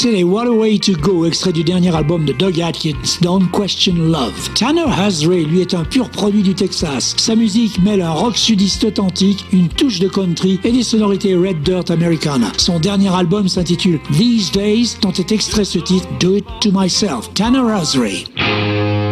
C'était What a Way to Go, extrait du dernier album de Doug Atkins, Don't Question Love. Tanner Hasray, lui, est un pur produit du Texas. Sa musique mêle un rock sudiste authentique, une touche de country et des sonorités Red Dirt Americana. Son dernier album s'intitule These Days, dont est extrait ce titre Do It to Myself. Tanner Hasray.